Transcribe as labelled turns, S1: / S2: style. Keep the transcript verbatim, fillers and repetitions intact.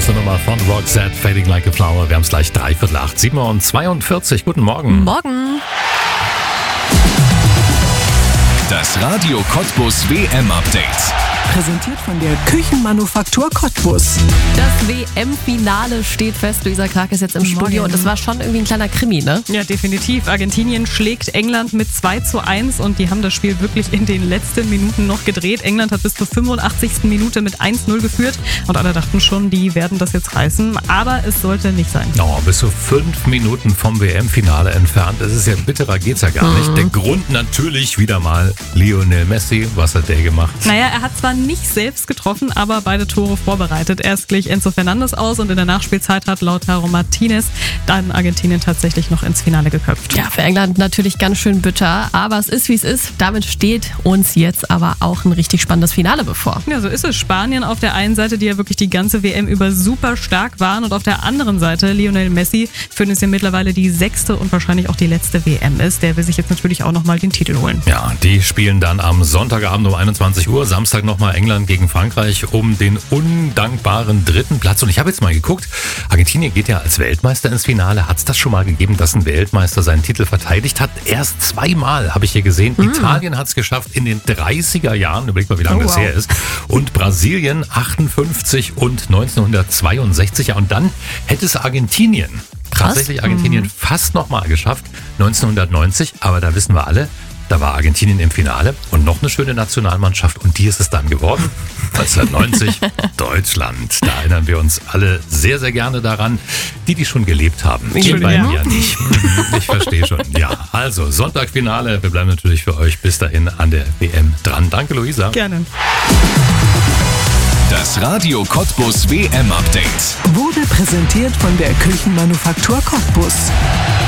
S1: große Nummer von Roxette, Fading Like a Flower. Wir haben es gleich dreiviertel acht, sieben Uhr zweiundvierzig. Guten Morgen.
S2: Morgen.
S3: Das Radio Cottbus W M-Update.
S4: Präsentiert von der Küchenmanufaktur Cottbus.
S2: Das W M-Finale steht fest. Luisa Krake ist jetzt im Studio und das war schon irgendwie ein kleiner Krimi, ne?
S5: Ja, definitiv. Argentinien schlägt England mit zwei zu eins und die haben das Spiel wirklich in den letzten Minuten noch gedreht. England hat bis zur fünfundachtzigsten Minute mit eins null geführt und alle dachten schon, die werden das jetzt reißen. Aber es sollte nicht sein.
S1: Oh, bis zu fünf Minuten vom W M-Finale entfernt. Das ist ja bitterer, geht's ja gar nicht. Der Grund natürlich wieder mal Lionel Messi. Was hat der gemacht?
S5: Naja, er hat zwar nicht selbst getroffen, aber beide Tore vorbereitet. Erst glich Enzo Fernandes aus und in der Nachspielzeit hat Lautaro Martinez dann Argentinien tatsächlich noch ins Finale geköpft.
S2: Ja, für England natürlich ganz schön bitter, aber es ist wie es ist. Damit steht uns jetzt aber auch ein richtig spannendes Finale bevor.
S5: Ja, so ist es. Spanien auf der einen Seite, die ja wirklich die ganze W M über super stark waren, und auf der anderen Seite Lionel Messi, für den es ja mittlerweile die sechste und wahrscheinlich auch die letzte W M ist. Der will sich jetzt natürlich auch nochmal den Titel holen.
S1: Ja, die spielen dann am Sonntagabend um einundzwanzig Uhr, Samstag nochmal England gegen Frankreich um den undankbaren dritten Platz. Und ich habe jetzt mal geguckt, Argentinien geht ja als Weltmeister ins Finale. Hat es das schon mal gegeben, dass ein Weltmeister seinen Titel verteidigt hat? Erst zweimal habe ich hier gesehen. Mm. Italien hat es geschafft in den dreißiger Jahren. Überleg mal, wie lange oh, das wow. her ist. Und Brasilien achtundfünfzig und neunzehnhundertzweiundsechzig. Ja, und dann hätte es Argentinien,
S2: Krass.
S1: tatsächlich Argentinien mm. fast nochmal geschafft. neunzehnhundertneunzig, aber da wissen wir alle, da war Argentinien im Finale und noch eine schöne Nationalmannschaft und die ist es dann geworden. neunzehnhundertneunzig Deutschland. Da erinnern wir uns alle sehr, sehr gerne daran. Die, die schon gelebt haben. Die beiden ja nicht. Ich verstehe schon. Ja, also Sonntagfinale. Wir bleiben natürlich für euch bis dahin an der W M dran. Danke, Luisa.
S5: Gerne.
S3: Das Radio Cottbus W M-Update
S4: Wurde präsentiert von der Küchenmanufaktur Cottbus.